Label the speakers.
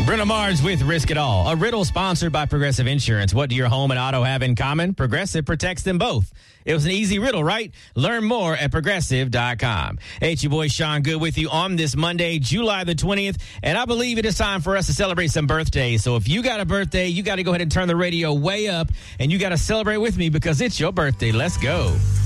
Speaker 1: Bruno Mars with Risk It All. A riddle sponsored by Progressive Insurance. What do your home and auto have in common? Progressive protects them both. It was an easy riddle, right? Learn more at Progressive.com. Hey, it's your boy Sean Good with you on this Monday, July the 20th. And I believe it is time for us to celebrate some birthdays. So if you got a birthday, you got to go ahead and turn the radio way up. And you got to celebrate with me because it's your birthday. Let's go.